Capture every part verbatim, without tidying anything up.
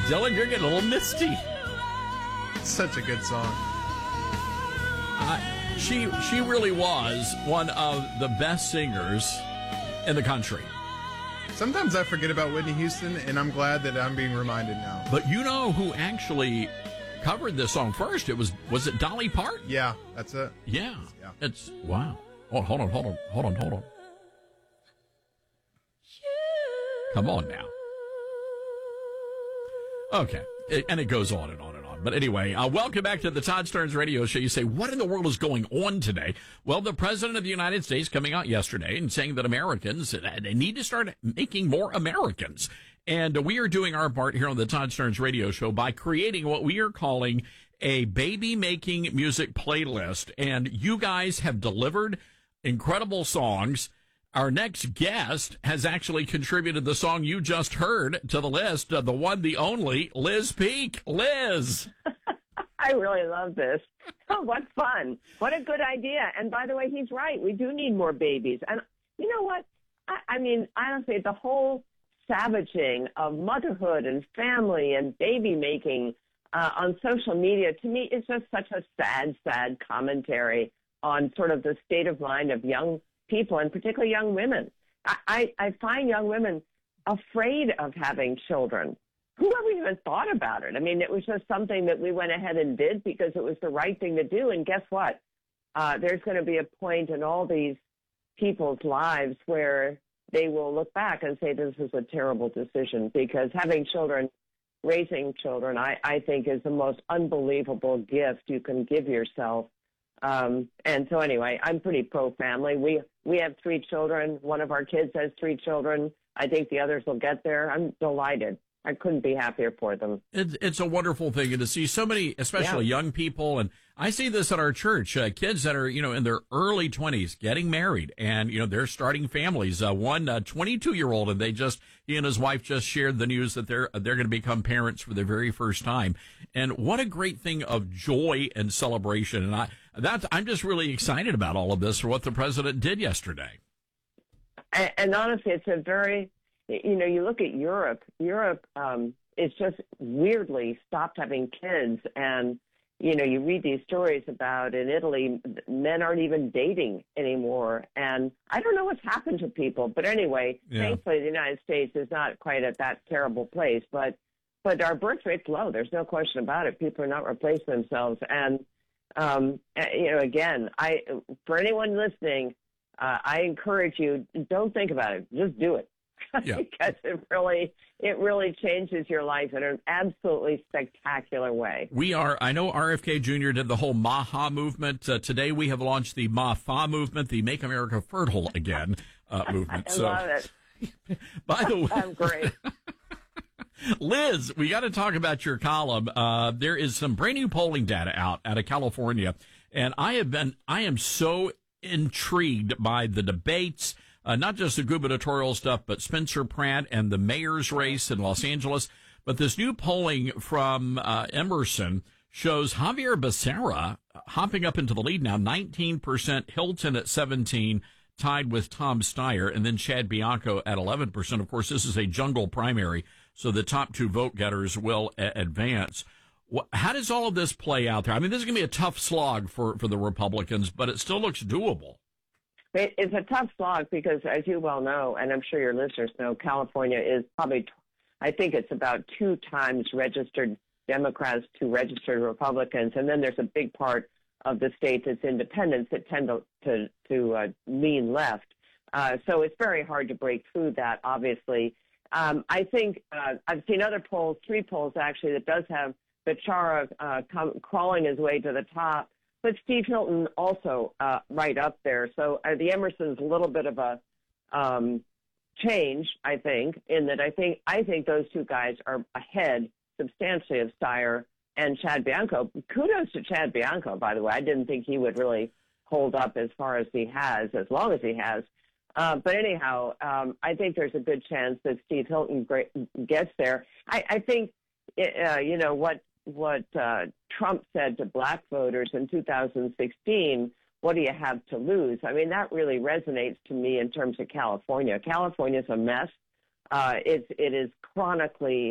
Dylan, you're getting a little misty. Such a good song. Uh, she she really was one of the best singers in the country. Sometimes I forget about Whitney Houston, and I'm glad that I'm being reminded now. But you know who actually covered this song first? It was was it Dolly Parton? Yeah, that's it. Yeah. Yeah. It's wow. Oh, hold on, hold on, hold on, hold on. Come on now. Okay. It, and it goes on and on and on. But anyway, uh, welcome back to the Todd Stearns Radio Show. You say, what in the world is going on today? Well, the President of the United States coming out yesterday and saying that Americans, uh, they need to start making more Americans. And uh, we are doing our part here on the Todd Stearns Radio Show by creating what we are calling a baby-making music playlist. And you guys have delivered incredible songs. Our next guest has actually contributed the song you just heard to the list, uh, the one, the only, Liz Peek. Liz! I really love this. Oh, what fun. What a good idea. And by the way, he's right. We do need more babies. And you know what? I, I mean, honestly, the whole savaging of motherhood and family and baby making uh, on social media, to me, is just such a sad, sad commentary on sort of the state of mind of young people, and particularly young women. I, I, I find young women afraid of having children. Whoever even thought about it? I mean, it was just something that we went ahead and did because it was the right thing to do. And guess what? Uh, there's going to be a point in all these people's lives where they will look back and say this was a terrible decision, because having children, raising children, I, I think is the most unbelievable gift you can give yourself. Um, and so anyway, I'm pretty pro-family. We we have three children. One of our kids has three children. I think the others will get there. I'm delighted. I couldn't be happier for them. It's, it's a wonderful thing, and to see so many, especially yeah. young people, and I see this at our church, uh, kids that are, you know, in their early twenties getting married, and, you know, they're starting families. Uh, one uh, twenty-two-year-old, and they just, he and his wife just shared the news that they're, they're going to become parents for the very first time. And what a great thing of joy and celebration. And I, that, I'm just really excited about all of this for what the president did yesterday. And, and honestly, it's a very, you know, you look at Europe, Europe um, is just weirdly stopped having kids. And, you know, you read these stories about in Italy, men aren't even dating anymore. And I don't know what's happened to people. But anyway, yeah. thankfully, the United States is not quite at that terrible place. But but our birth rate's low. There's no question about it. People are not replacing themselves. And, um, you know, again, I for anyone listening, uh, I encourage you, don't think about it. Just do it. Yeah. Because it really, it really changes your life in an absolutely spectacular way. We are, I know R F K Junior did the whole MAHA movement. Uh, today we have launched the MAFA movement, the Make America Fertile Again uh, movement. I so, love it. By the way, I'm great. Liz, we got to talk about your column. Uh, there is some brand new polling data out out of California, and I have been, I am so intrigued by the debates. Uh, not just the gubernatorial stuff, but Spencer Pratt and the mayor's race in Los Angeles. But this new polling from uh, Emerson shows Javier Becerra hopping up into the lead now, nineteen percent, Hilton at seventeen, tied with Tom Steyer, and then Chad Bianco at eleven percent. Of course, this is a jungle primary, so the top two vote getters will a- advance. How does all of this play out there? I mean, this is going to be a tough slog for, for the Republicans, but it still looks doable. It's a tough slog because, as you well know, and I'm sure your listeners know, California is probably, I think it's about two times registered Democrats to registered Republicans, and then there's a big part of the state that's independents that tend to to, to uh, lean left. Uh, so it's very hard to break through that, obviously. Um, I think uh, I've seen other polls, three polls actually, that does have Becerra uh, come, crawling his way to the top. But Steve Hilton also uh, right up there. So uh, the Emerson's a little bit of a um, change, I think, in that I think I think those two guys are ahead substantially of Steyer and Chad Bianco. Kudos to Chad Bianco, by the way. I didn't think he would really hold up as far as he has, as long as he has. Uh, but anyhow, um, I think there's a good chance that Steve Hilton great, gets there. I, I think, uh, you know, what what uh, Trump said to black voters in two thousand sixteen, what do you have to lose? I mean, that really resonates to me in terms of California. California's a mess. Uh, it's, it is chronically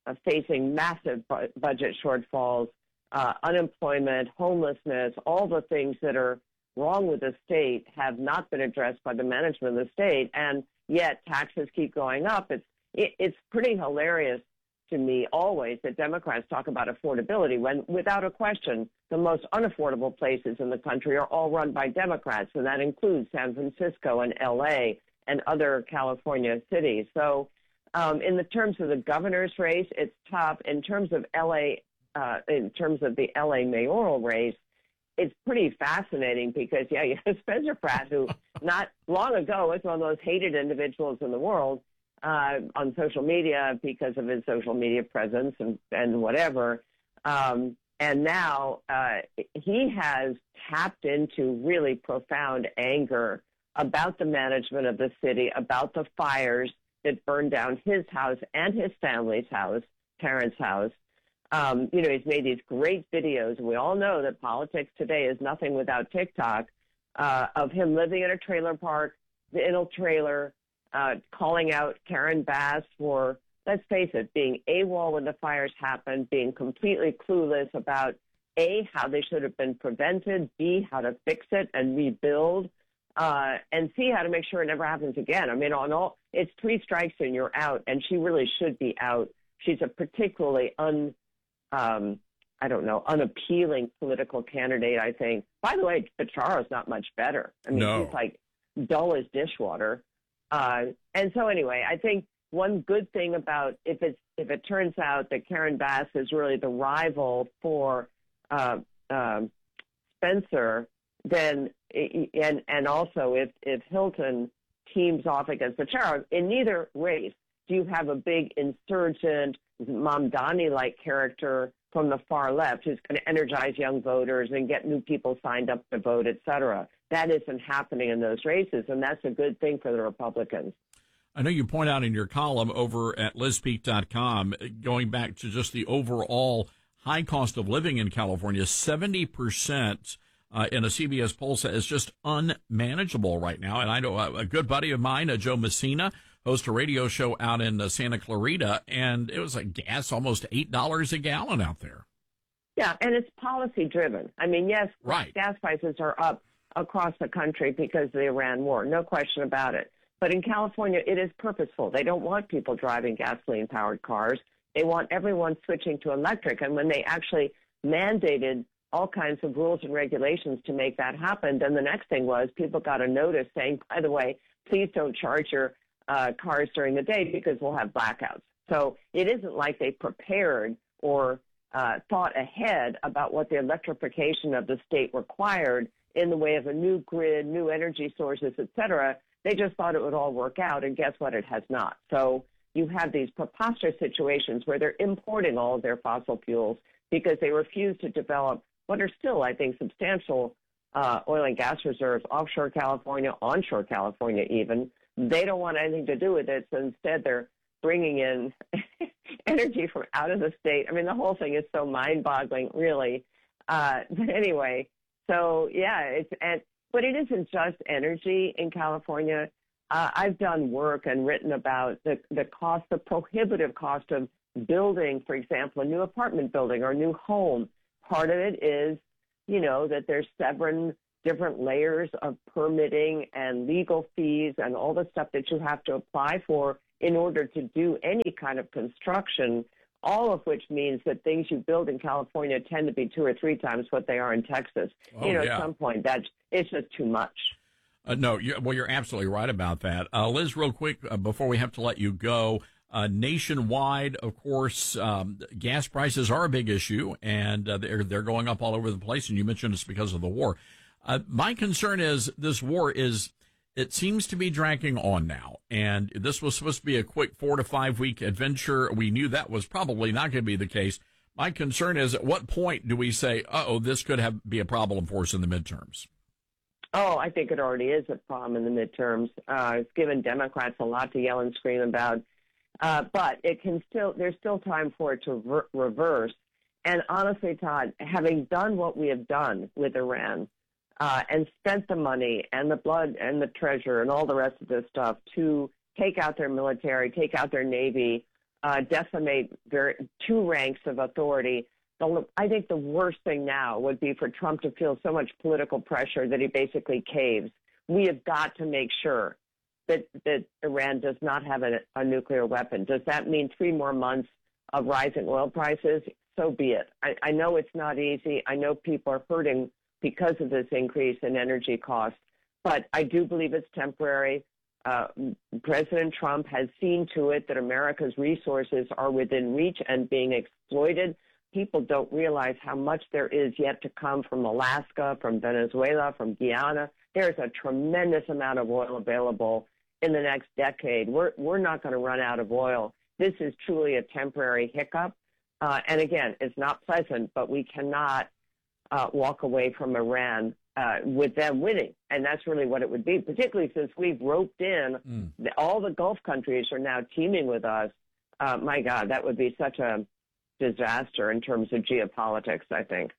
uh, facing massive bu- budget shortfalls, uh, unemployment, homelessness, all the things that are wrong with the state have not been addressed by the management of the state, and yet taxes keep going up. It's it, it's pretty hilarious to me always that Democrats talk about affordability when, without a question, the most unaffordable places in the country are all run by Democrats, and that includes San Francisco and L A and other California cities. So um, in the terms of the governor's race, it's tough. In terms of L A, uh, in terms of the L A mayoral race, it's pretty fascinating because, yeah, you have Spencer Pratt, who not long ago was one of those hated individuals in the world, Uh, on social media because of his social media presence and, and whatever. Um, and now uh, he has tapped into really profound anger about the management of the city, about the fires that burned down his house and his family's house, parents' house. Um, you know, he's made these great videos. We all know that politics today is nothing without TikTok, uh, of him living in a trailer park, in a trailer, Uh, calling out Karen Bass for, let's face it, being AWOL when the fires happened, being completely clueless about, A, how they should have been prevented, B, how to fix it and rebuild, uh, and C, how to make sure it never happens again. I mean, on all, it's three strikes and you're out, and she really should be out. She's a particularly un, um, I don't know, unappealing political candidate, I think. By the way, Becharo's not much better. I mean, No. he's like dull as dishwater. Uh, and so anyway, I think one good thing about if it's if it turns out that Karen Bass is really the rival for uh, um, Spencer, then and and also if if Hilton teams off against Bechara, in neither race do you have a big insurgent Mamdani-like character from the far left who's going to energize young voters and get new people signed up to vote, et cetera. That isn't happening in those races, and that's a good thing for the Republicans. I know you point out in your column over at liz peek dot com, going back to just the overall high cost of living in California, seventy percent uh, in a C B S poll says is just unmanageable right now. And I know a, a good buddy of mine, uh, Joe Messina, hosts a radio show out in uh, Santa Clarita, and it was like gas almost eight dollars a gallon out there. Yeah, and it's policy driven. I mean, yes, right. Gas prices are up across the country because of the Iran war, no question about it. But in California, it is purposeful. They don't want people driving gasoline-powered cars. They want everyone switching to electric. And when they actually mandated all kinds of rules and regulations to make that happen, then the next thing was people got a notice saying, by the way, please don't charge your uh, cars during the day because we'll have blackouts. So it isn't like they prepared or uh, thought ahead about what the electrification of the state required in the way of a new grid, new energy sources, et cetera. They just thought it would all work out, and guess what? It has not. So you have these preposterous situations where they're importing all of their fossil fuels because they refuse to develop what are still, I think, substantial uh, oil and gas reserves offshore California, onshore California even. They don't want anything to do with it, so instead they're bringing in energy from out of the state. I mean, the whole thing is so mind-boggling, really. Uh, but anyway, so yeah, it's and but it isn't just energy in California. Uh, I've done work and written about the the cost, the prohibitive cost of building, for example, a new apartment building or a new home. Part of it is, you know, that there's seven different layers of permitting and legal fees and all the stuff that you have to apply for in order to do any kind of construction, all of which means that things you build in California tend to be two or three times what they are in Texas. Oh, you know, yeah. at some point, that it's just too much. Uh, no, you, well, you're absolutely right about that. Uh, Liz, real quick, uh, before we have to let you go, uh, nationwide, of course, um, gas prices are a big issue, and uh, they're, they're going up all over the place, and you mentioned it's because of the war. Uh, my concern is this war is, it seems to be dragging on now, and this was supposed to be a quick four to five week adventure. We knew that was probably not going to be the case. My concern is, at what point do we say, uh-oh, this could have be a problem for us in the midterms? Oh, I think it already is a problem in the midterms. Uh, it's given Democrats a lot to yell and scream about, uh, but it can still, there's still time for it to ver- reverse. And honestly, Todd, having done what we have done with Iran, Uh, and spent the money and the blood and the treasure and all the rest of this stuff to take out their military, take out their Navy, uh, decimate very, two ranks of authority. The, I think the worst thing now would be for Trump to feel so much political pressure that he basically caves. We have got to make sure that, that Iran does not have a, a nuclear weapon. Does that mean three more months of rising oil prices? So be it. I, I know it's not easy. I know people are hurting because of this increase in energy costs, but I do believe it's temporary. Uh, President Trump has seen to it that America's resources are within reach and being exploited. People don't realize how much there is yet to come from Alaska, from Venezuela, from Guyana. There's a tremendous amount of oil available in the next decade. We're, we're not going to run out of oil. This is truly a temporary hiccup. Uh, and again, it's not pleasant, but we cannot uh, walk away from Iran uh, with them winning. And that's really what it would be, particularly since we've roped in mm. the, all the Gulf countries are now teaming with us. Uh, my God, that would be such a disaster in terms of geopolitics, I think.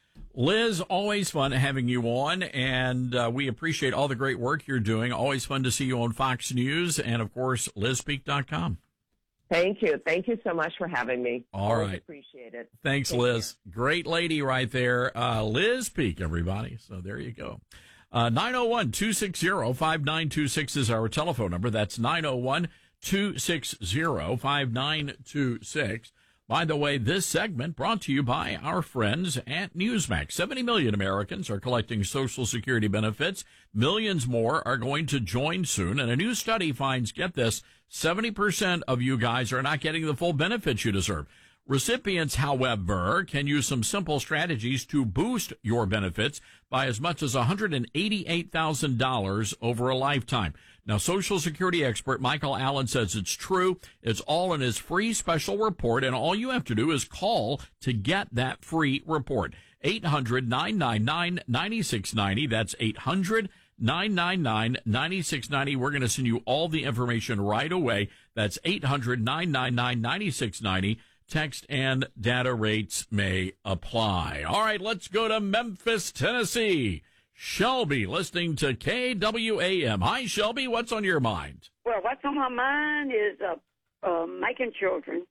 Liz, always fun having you on, and uh, we appreciate all the great work you're doing. Always fun to see you on Fox News and, of course, liz speak dot com. Thank you. Thank you so much for having me. All Always right. Appreciate it. Thanks, Take Liz. care. Great lady right there. Uh, Liz Peek, everybody. So there you go. Uh, nine oh one, two six zero, five nine two six is our telephone number. That's nine oh one, two six zero, five nine two six. By the way, this segment brought to you by our friends at Newsmax. seventy million Americans are collecting Social Security benefits. Millions more are going to join soon. And a new study finds, get this, seventy percent of you guys are not getting the full benefits you deserve. Recipients, however, can use some simple strategies to boost your benefits by as much as one hundred eighty-eight thousand dollars over a lifetime. Now, Social Security expert Michael Allen says it's true. It's all in his free special report, and all you have to do is call to get that free report. eight hundred, nine nine nine, nine six nine zero. That's eight hundred, nine nine nine, nine six nine zero. We're going to send you all the information right away. That's eight hundred, nine nine nine, nine six nine zero. Text and data rates may apply. All right, let's go to Memphis, Tennessee. Shelby, listening to K W A M. Hi, Shelby. What's on your mind? Well, what's on my mind is uh, uh, making children.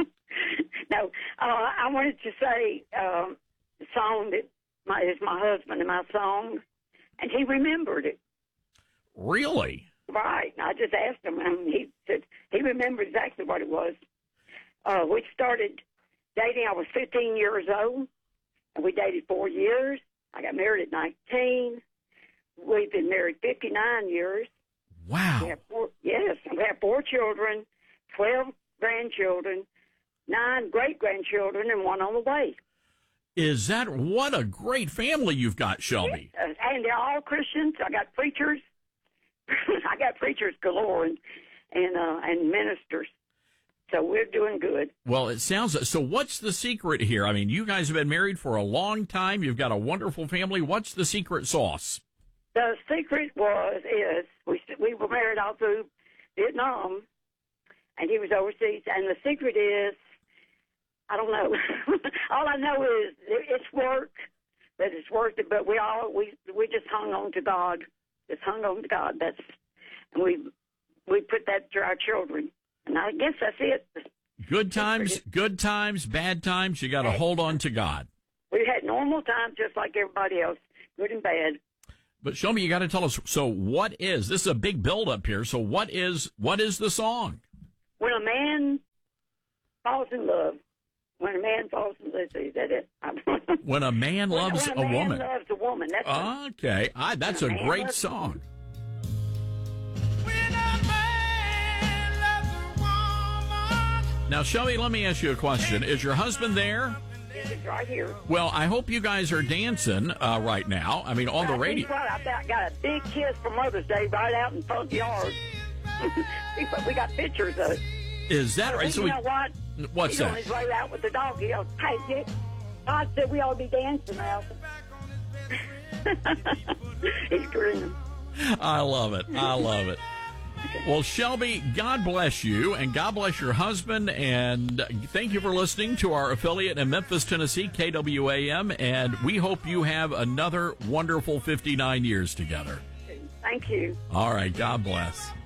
no, uh, I wanted to say um, the song that my, is my husband and my song, and he remembered it. Really? Right. I just asked him, and he said he remembered exactly what it was. Uh, we started dating. I was fifteen years old, and we dated four years. I got married at nineteen. We've been married fifty-nine years. Wow. We have four, yes, we have four children, twelve grandchildren, nine great-grandchildren, and one on the way. Is that, what a great family you've got, Shelby. Yes, and they're all Christians. I got preachers. I got preachers galore and, and, uh, and ministers. So we're doing good. Well, it sounds, so what's the secret here? I mean, you guys have been married for a long time. You've got a wonderful family. What's the secret sauce? The secret was, is, we we were married all through Vietnam, and he was overseas. And the secret is, I don't know. All I know is it's work, that it's worth it. But we all, we we just hung on to God. Just hung on to God. That's, and we we put that to our children. And I guess that's it. Good times, good times, bad times, you got to hold on to God. We had normal times just like everybody else, good and bad. But show me, you got to tell us, so what is, this is a big build-up here, so what is, what is the song? When a man falls in love. When a man falls in love, is that it? When a man loves when, when a, a man woman. loves a woman. That's okay, I, that's a, a great song. Now, Shelby, let me ask you a question. Is your husband there? Yes, it's right here. Well, I hope you guys are dancing uh, right now. I mean, on the radio. What, I got a big kiss for Mother's Day right out in front yard. We got pictures of it. Is that right? So so you we, know what? What's He's that? on his way out with the dog. He goes, hey, Dick, God said we ought to be dancing now. He's grinning. I love it. I love it. Well, Shelby, God bless you, and God bless your husband, and thank you for listening to our affiliate in Memphis, Tennessee, K W A M, and we hope you have another wonderful fifty-nine years together. Thank you. All right, God bless.